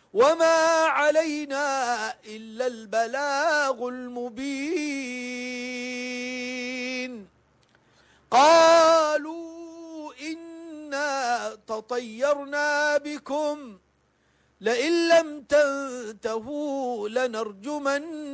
وما علينا إلا البلاغ المبين. قالوا إنا تطيرنا بكم لئن لم تنتهوا لنرجمن